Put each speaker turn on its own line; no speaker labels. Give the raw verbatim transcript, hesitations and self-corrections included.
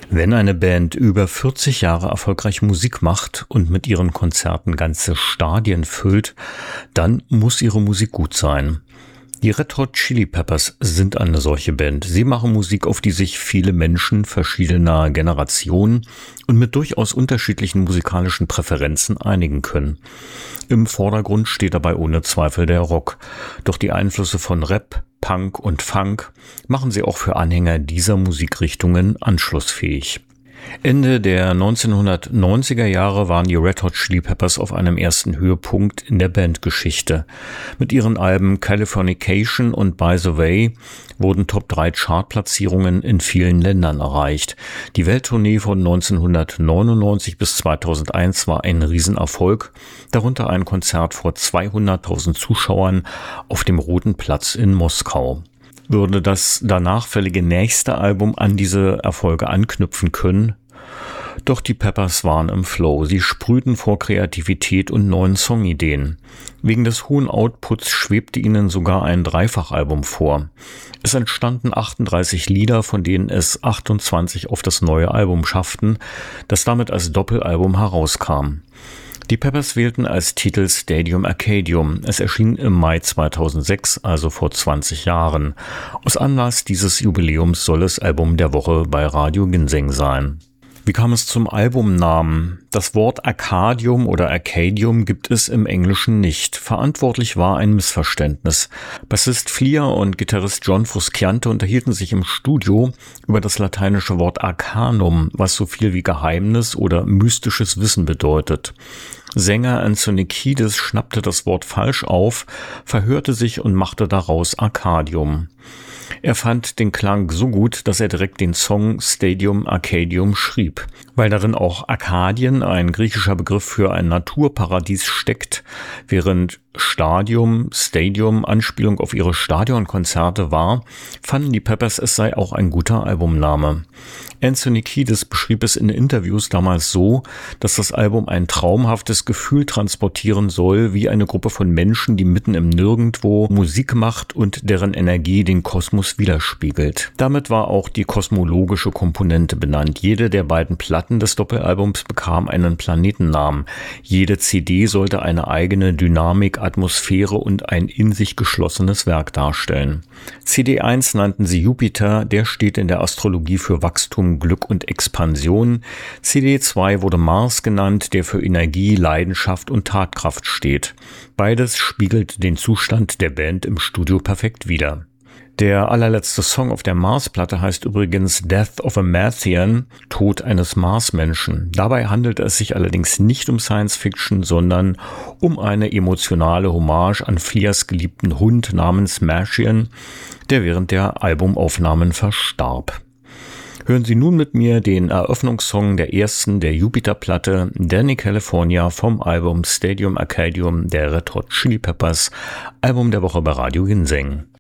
Wenn eine Band über vierzig Jahre erfolgreich Musik macht und mit ihren Konzerten ganze Stadien füllt, dann muss ihre Musik gut sein. Die Red Hot Chili Peppers sind eine solche Band. Sie machen Musik, auf die sich viele Menschen verschiedener Generationen und mit durchaus unterschiedlichen musikalischen Präferenzen einigen können. Im Vordergrund steht dabei ohne Zweifel der Rock. Doch die Einflüsse von Rap, Punk und Funk machen sie auch für Anhänger dieser Musikrichtungen anschlussfähig. Ende der neunzehnhundertneunziger Jahre waren die Red Hot Chili Peppers auf einem ersten Höhepunkt in der Bandgeschichte. Mit ihren Alben Californication und By the Way wurden Top drei Chartplatzierungen in vielen Ländern erreicht. Die Welttournee von neunzehnhundertneunundneunzig bis zweitausendeins war ein Riesenerfolg, darunter ein Konzert vor zweihunderttausend Zuschauern auf dem Roten Platz in Moskau. Würde das danach fällige nächste Album an diese Erfolge anknüpfen können? Doch die Peppers waren im Flow. Sie sprühten vor Kreativität und neuen Songideen. Wegen des hohen Outputs schwebte ihnen sogar ein Dreifachalbum vor. Es entstanden achtunddreißig Lieder, von denen es achtundzwanzig auf das neue Album schafften, das damit als Doppelalbum herauskam. Die Peppers wählten als Titel Stadium Arcadium. Es erschien im Mai zweitausendsechs, also vor zwanzig Jahren. Aus Anlass dieses Jubiläums soll es Album der Woche bei Radio Ginseng sein. Wie kam es zum Albumnamen? Das Wort Arcadium oder Arcadium gibt es im Englischen nicht. Verantwortlich war ein Missverständnis. Bassist Flea und Gitarrist John Frusciante unterhielten sich im Studio über das lateinische Wort Arcanum, was so viel wie Geheimnis oder mystisches Wissen bedeutet. Sänger Anthony Kiedis schnappte das Wort falsch auf, verhörte sich und machte daraus Arcadium. Er fand den Klang so gut, dass er direkt den Song Stadium Arcadium schrieb. Weil darin auch Arkadien, ein griechischer Begriff für ein Naturparadies, steckt, während Stadium, Stadium Anspielung auf ihre Stadionkonzerte war, fanden die Peppers, es sei auch ein guter Albumname. Anthony Kiedis beschrieb es in Interviews damals so, dass das Album ein traumhaftes Gefühl transportieren soll, wie eine Gruppe von Menschen, die mitten im Nirgendwo Musik macht und deren Energie den Kosmos widerspiegelt. Damit war auch die kosmologische Komponente benannt. Jede der beiden Platten des Doppelalbums bekam einen Planetennamen. Jede C D sollte eine eigene Dynamik, Atmosphäre und ein in sich geschlossenes Werk darstellen. C D eins nannten sie Jupiter, der steht in der Astrologie für Wachstum, Glück und Expansion. C D zwei wurde Mars genannt, der für Energie, Leidenschaft und Tatkraft steht. Beides spiegelt den Zustand der Band im Studio perfekt wider. Der allerletzte Song auf der Mars-Platte heißt übrigens Death of a Martian, Tod eines Marsmenschen. Dabei handelt es sich allerdings nicht um Science-Fiction, sondern um eine emotionale Hommage an Fleas geliebten Hund namens Martian, der während der Albumaufnahmen verstarb. Hören Sie nun mit mir den Eröffnungssong der ersten der Jupiter-Platte, Danny California, vom Album Stadium Arcadium der Red Hot Chili Peppers, Album der Woche bei Radio Ginseng.